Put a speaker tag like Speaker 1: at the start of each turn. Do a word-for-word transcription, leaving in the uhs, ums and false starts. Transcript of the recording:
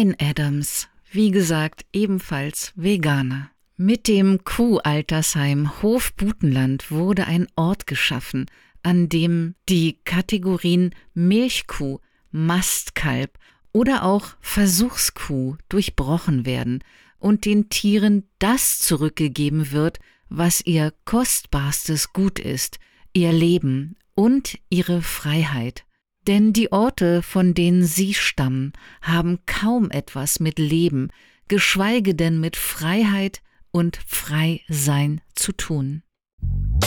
Speaker 1: Bryan Adams, wie gesagt, ebenfalls Veganer. Mit dem Kuhaltersheim Hof Butenland wurde ein Ort geschaffen, an dem die Kategorien Milchkuh, Mastkalb oder auch Versuchskuh durchbrochen werden und den Tieren das zurückgegeben wird, was ihr kostbarstes Gut ist, ihr Leben und ihre Freiheit. Denn die Orte, von denen sie stammen, haben kaum etwas mit Leben, geschweige denn mit Freiheit und Freisein zu tun.